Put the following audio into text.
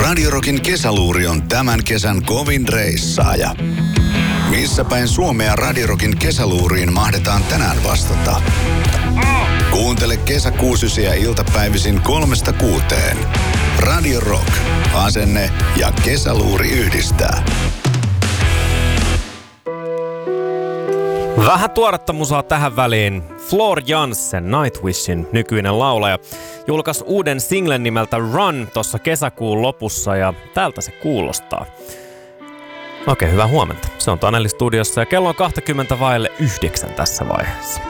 Radio Rockin kesäluuri on tämän kesän kovin reissaaja. Missä päin Suomea Radio Rockin kesäluuriin mahdetaan tänään vastata? Kuuntele kesäkuusysiä iltapäivisin 3-6. Radio Rock. Asenne ja kesäluuri yhdistää. Vähän tuoretta musaa tähän väliin. Floor Jansen, Nightwishin nykyinen laulaja, julkaisi uuden singlen nimeltä Run tuossa kesäkuun lopussa ja tältä se kuulostaa. Oikein hyvää huomenta. Se on Taneli studiossa ja kello on 8:20 tässä vaiheessa.